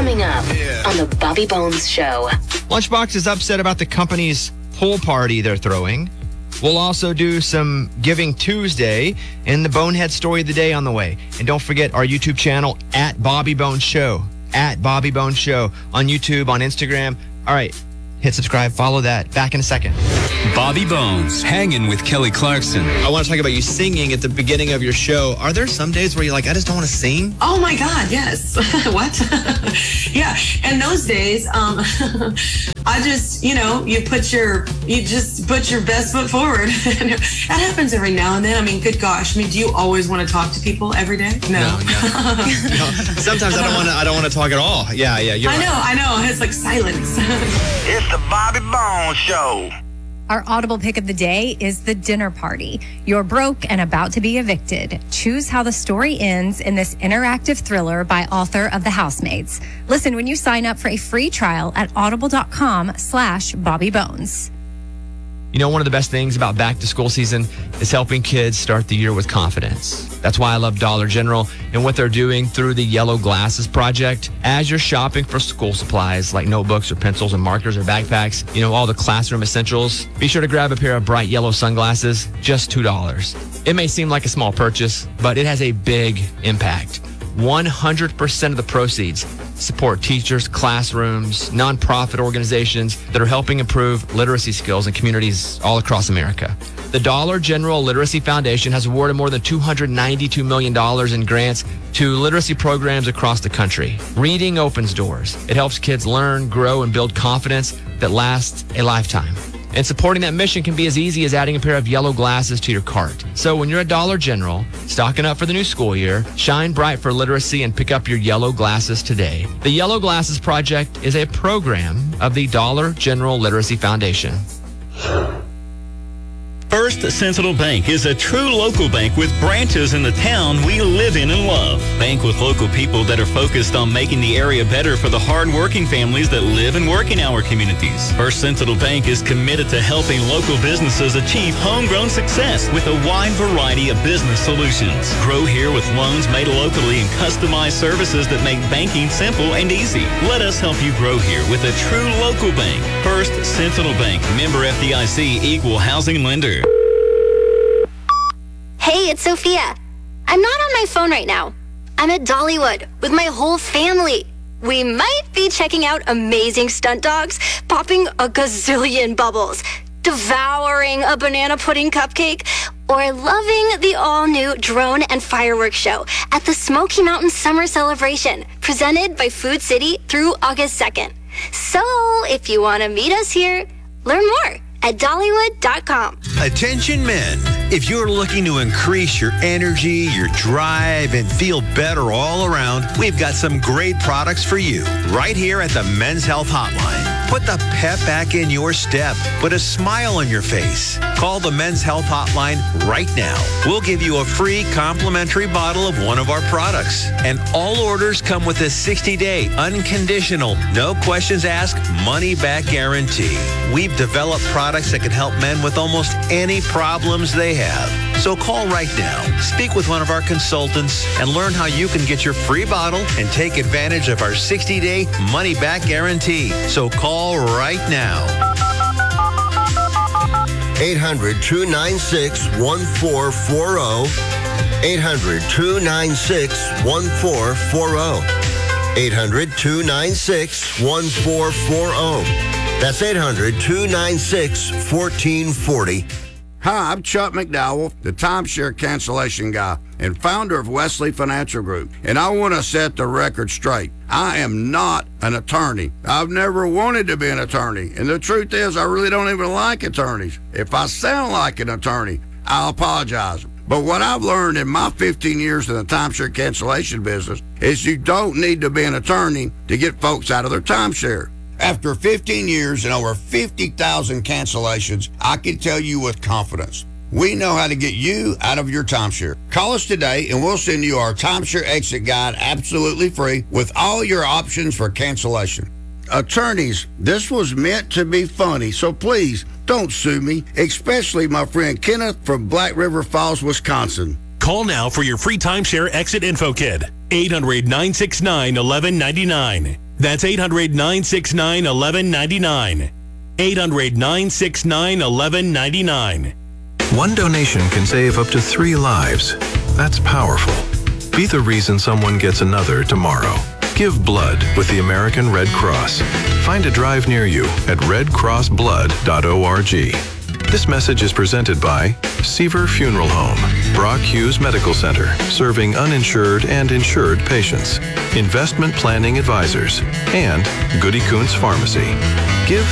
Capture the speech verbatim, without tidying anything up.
Coming up yeah. on the Bobby Bones Show. Lunchbox is upset about the company's pool party they're throwing. We'll also do some Giving Tuesday and the Bonehead Story of the Day on the way. And don't forget our YouTube channel at Bobby Bones Show. At Bobby Bones Show on YouTube, on Instagram. All right, hit subscribe, follow that. Back in a second. Bobby Bones, hanging with Kelly Clarkson. I want to talk about you singing at the beginning of your show. Are there some days where you're like, I just don't want to sing? Oh my God, yes. What? Yeah, and those days, um, I just, you know, you put your, you just put your best foot forward. That happens every now and then. I mean, good gosh. I mean, do you always want to talk to people every day? No. No, no. no. Sometimes I don't want to, I don't want to talk at all. Yeah, yeah. You're I know, right. I know. It's like silence. It's the Bobby Bones Show. Our Audible pick of the day is The Dinner Party. You're broke and about to be evicted. Choose how the story ends in this interactive thriller by author of The Housemates. Listen when you sign up for a free trial at audible.com slash Bobby Bones. You know, one of the best things about back to school season is helping kids start the year with confidence. That's why I love Dollar General and what they're doing through the Yellow Glasses Project. As you're shopping for school supplies like notebooks or pencils or markers or backpacks, you know, all the classroom essentials, be sure to grab a pair of bright yellow sunglasses, just two dollars. It may seem like a small purchase, but it has a big impact. one hundred percent of the proceeds support teachers, classrooms, nonprofit organizations that are helping improve literacy skills in communities all across America. The Dollar General Literacy Foundation has awarded more than two hundred ninety-two million dollars in grants to literacy programs across the country. Reading opens doors. It helps kids learn, grow, and build confidence that lasts a lifetime. And supporting that mission can be as easy as adding a pair of yellow glasses to your cart. So when you're at Dollar General, stocking up for the new school year, shine bright for literacy and pick up your yellow glasses today. The Yellow Glasses Project is a program of the Dollar General Literacy Foundation. First Sentinel Bank is a true local bank with branches in the town we live in and love. Bank with local people that are focused on making the area better for the hard-working families that live and work in our communities. First Sentinel Bank is committed to helping local businesses achieve homegrown success with a wide variety of business solutions. Grow here with loans made locally and customized services that make banking simple and easy. Let us help you grow here with a true local bank. First Sentinel Bank, member F D I C, equal housing lender. Hey, it's Sophia. I'm not on my phone right now. I'm at Dollywood with my whole family. We might be checking out amazing stunt dogs, popping a gazillion bubbles, devouring a banana pudding cupcake, or loving the all-new drone and fireworks show at the Smoky Mountain Summer Celebration, presented by Food City through August second. So, if you want to meet us here, learn more at Dollywood dot com. Attention men, if you're looking to increase your energy, your drive, and feel better all around, we've got some great products for you right here at the Men's Health Hotline. Put the pep back in your step. Put a smile on your face. Call the Men's Health Hotline right now. We'll give you a free complimentary bottle of one of our products. And all orders come with a sixty-day, unconditional, no questions asked, money-back guarantee. We've developed products that can help men with almost any problems they have. So call right now. Speak with one of our consultants and learn how you can get your free bottle and take advantage of our sixty-day money-back guarantee. So call right now. eight hundred, two nine six, one four four zero. eight hundred, two nine six, one four four zero. eight hundred, two nine six, one four four zero. That's eight hundred, two nine six, one four four zero. Hi, I'm Chuck McDowell, the timeshare cancellation guy and founder of Wesley Financial Group. And I want to set the record straight. I am not an attorney. I've never wanted to be an attorney. And the truth is, I really don't even like attorneys. If I sound like an attorney, I'll apologize. But what I've learned in my fifteen years in the timeshare cancellation business is you don't need to be an attorney to get folks out of their timeshare. After fifteen years and over fifty thousand cancellations, I can tell you with confidence, we know how to get you out of your timeshare. Call us today and we'll send you our timeshare exit guide absolutely free with all your options for cancellation. Attorneys, this was meant to be funny, so please don't sue me, especially my friend Kenneth from Black River Falls, Wisconsin. Call now for your free timeshare exit info kit. eight hundred, nine six nine, one one nine nine. That's eight hundred, nine six nine, one one nine nine. eight hundred, nine six nine, one one nine nine. One donation can save up to three lives. That's powerful. Be the reason someone gets another tomorrow. Give blood with the American Red Cross. Find a drive near you at red cross blood dot org. This message is presented by Seaver Funeral Home, Brock Hughes Medical Center, serving uninsured and insured patients, Investment Planning Advisors, and Goody Kuntz Pharmacy. Give